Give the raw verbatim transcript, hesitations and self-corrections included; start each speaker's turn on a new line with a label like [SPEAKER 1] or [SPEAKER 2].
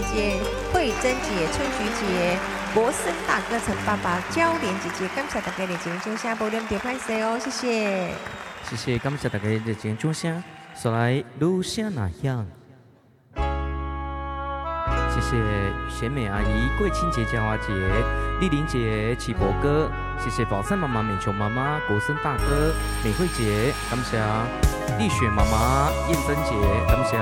[SPEAKER 1] 姐、慧珍姐、春菊姐、国森大哥、陈爸爸、娇莲姐姐，感谢大家的节目中下播两点拍摄哦，谢谢。
[SPEAKER 2] 谢谢，感谢大家的节目中下，说来路下哪样？谢谢贤美阿姨、桂清姐、嘉华姐、丽玲姐、启博哥，谢谢宝山妈妈、美琼妈妈、国森大哥、美惠姐，感谢丽雪妈妈、燕珍姐，感谢。